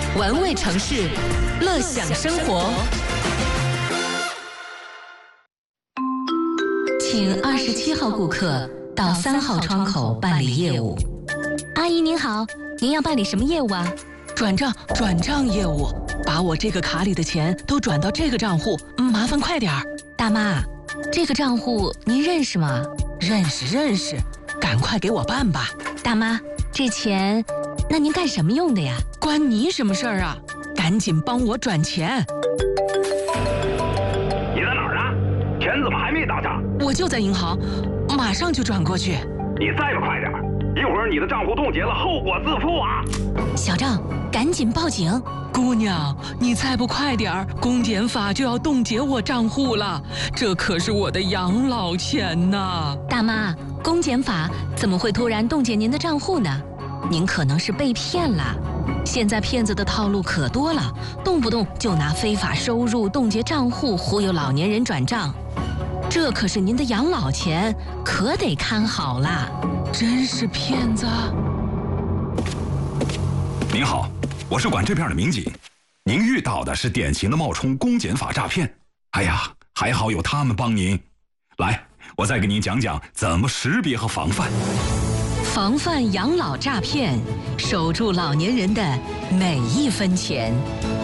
玩味城市，乐享生活。请27号顾客到3号窗口办理业务。 阿姨您好，您要办理什么业务啊？ 转账业务，把我这个卡里的钱都转到这个账户，麻烦快点儿。 大妈，这个账户您认识吗？ 认识，赶快给我办吧。 大妈，这钱，那您干什么用的呀？ 关你什么事儿啊？赶紧帮我转钱。 你在哪儿啊？钱怎么还没打上？ 我就在银行，马上就转过去。 你再不快点，一会儿你的账户冻结了，后果自负啊！ 小张，赶紧报警！ 姑娘，你再不快点儿，公检法就要冻结我账户了，这可是我的养老钱呐！ 大妈，公检法怎么会突然冻结您的账户呢？您可能是被骗了。现在骗子的套路可多了，动不动就拿非法收入冻结账户忽悠老年人转账，这可是您的养老钱，可得看好了。 真是骗子！ 您好，我是管这片的民警，您遇到的是典型的冒充公检法诈骗。哎呀，还好有他们帮您。来，我再给您讲讲怎么识别和防范。 防范养老诈骗，守住老年人的每一分钱。